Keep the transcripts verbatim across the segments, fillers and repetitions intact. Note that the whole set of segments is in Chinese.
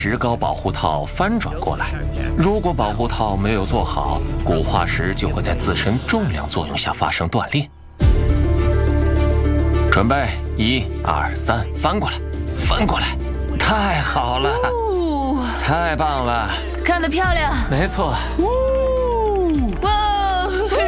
石膏保护套翻转过来。如果保护套没有做好，骨化石就会在自身重量作用下发生断裂。准备，一、二、三，翻过来，翻过来，太好了，哦、太棒了， 看得漂亮。 没错。 哇！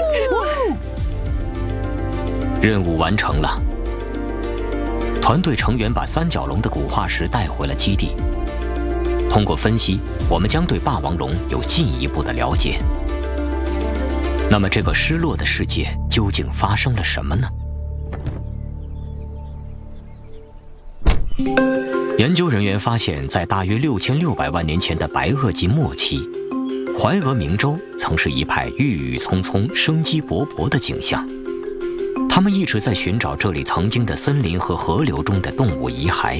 任务完成了。团队成员把三角龙的骨化石带回了基地。通过分析，我们将对霸王龙有进一步的了解。那么，这个失落的世界究竟发生了什么呢？研究人员发现，在大约六千六百万年前的白垩纪末期，怀俄明州曾是一派郁郁葱葱、生机勃勃的景象。他们一直在寻找这里曾经的森林和河流中的动物遗骸。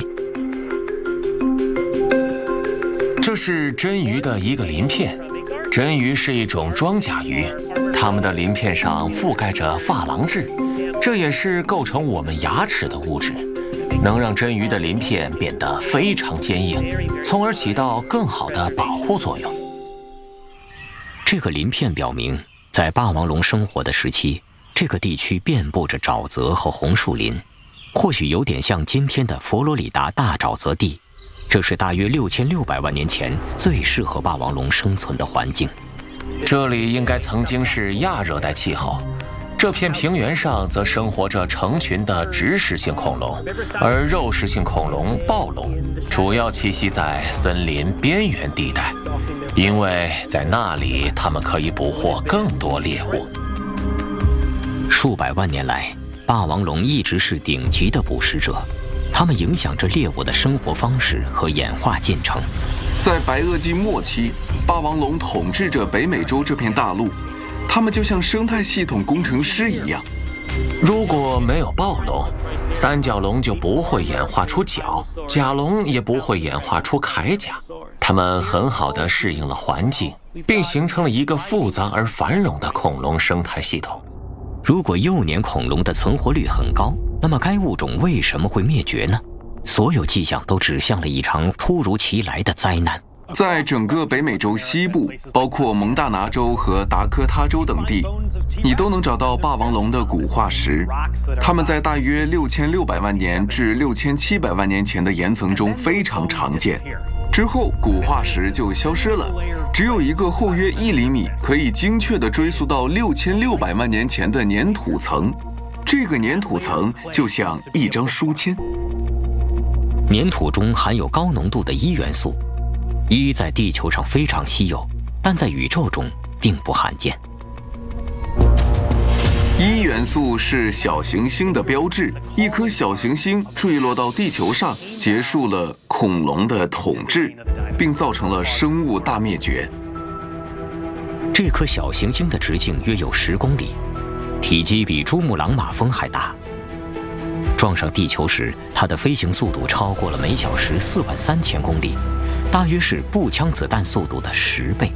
这是真鱼的一个鳞片。真鱼是一种装甲鱼，它们的鳞片上覆盖着珐琅质，这也是构成我们牙齿的物质，能让真鱼的鳞片变得非常坚硬，从而起到更好的保护作用。 这个鳞片表明，在霸王龙生活的时期，这个地区遍布着沼泽和红树林，或许有点像今天的佛罗里达大沼泽地。这是大约六千六百万年前最适合霸王龙生存的环境。 这里应该曾经是亚热带气候，这片平原上则生活着成群的植食性恐龙，而肉食性恐龙暴龙主要栖息在森林边缘地带，因为在那里它们可以捕获更多猎物。 数百万年来，霸王龙一直是顶级的捕食者。它们影响着猎物的生活方式和演化进程。 在白垩纪末期，霸王龙统治着北美洲这片大陆，它们就像生态系统工程师一样。 如果没有暴龙，三角龙就不会演化出角，甲龙也不会演化出铠甲。它们很好地适应了环境，并形成了一个复杂而繁荣的恐龙生态系统。 如果幼年恐龙的存活率很高，那么该物种为什么会灭绝呢？所有迹象都指向了一场突如其来的灾难。 在整个北美洲西部，包括蒙大拿州和达科他州等地，你都能找到霸王龙的骨化石。它们在大约六千六百万年至六千七百万年前的岩层中非常常见。之后，骨化石就消失了，只有一个厚约一厘米，可以精确地追溯到六千六百万年前的粘土层。这个粘土层就像一张书签。 粘土中含有高浓度的铱元素，铱在地球上非常稀有，但在宇宙中并不罕见。 铱元素是小行星的标志，一颗小行星坠落到地球上，结束了恐龙的统治，并造成了生物大灭绝。 这颗小行星的直径约有十公里，体积比珠穆朗玛峰还大。撞上地球时，它的飞行速度超过了每小时四万三千公里，大约是步枪子弹速度的十倍。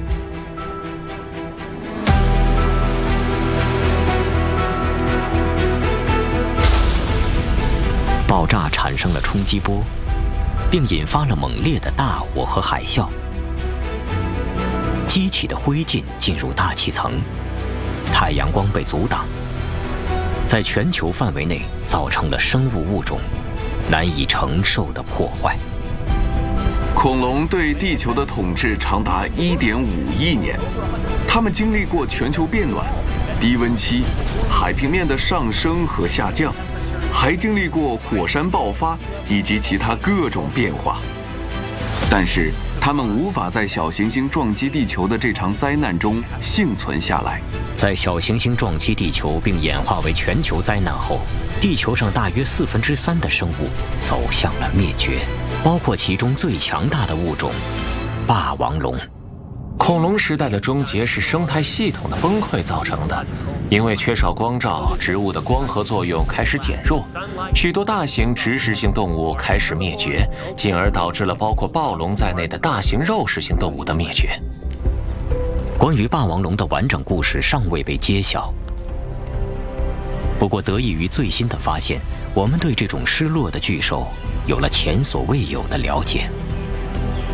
爆炸产生了冲击波，并引发了猛烈的大火和海啸。激起的灰烬进入大气层，太阳光被阻挡，在全球范围内造成了生物物种难以承受的破坏。 恐龙对地球的统治长达 一点五亿年，它们经历过全球变暖、低温期、海平面的上升和下降，还经历过火山爆发以及其他各种变化。但是它们无法在小行星撞击地球的这场灾难中幸存下来。 在小行星撞击地球并演化为全球灾难后，地球上大约四分之三的生物走向了灭绝，包括其中最强大的物种——霸王龙。 恐龙时代的终结是生态系统的崩溃造成的，因为缺少光照，植物的光合作用开始减弱，许多大型植食性动物开始灭绝，进而导致了包括暴龙在内的大型肉食性动物的灭绝。 关于霸王龙的完整故事尚未被揭晓，不过得益于最新的发现，我们对这种失落的巨兽有了前所未有的了解。